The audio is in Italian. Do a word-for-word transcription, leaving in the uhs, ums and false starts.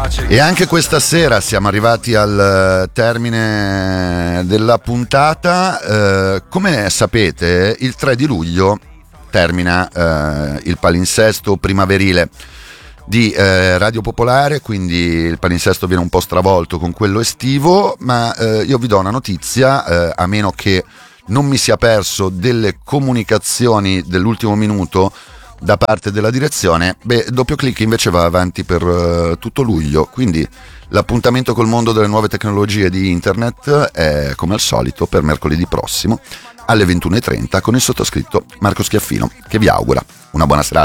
E anche questa sera siamo arrivati al termine della puntata. Eh, come sapete, il tre di luglio termina eh, il palinsesto primaverile di eh, Radio Popolare, quindi il palinsesto viene un po' stravolto con quello estivo, ma eh, io vi do una notizia, eh, a meno che non mi sia perso delle comunicazioni dell'ultimo minuto da parte della direzione. Beh, Doppio Clic invece va avanti per uh, tutto luglio, quindi l'appuntamento col mondo delle nuove tecnologie di internet è come al solito per mercoledì prossimo alle ventuno e trenta con il sottoscritto Marco Schiaffino, che vi augura una buona serata.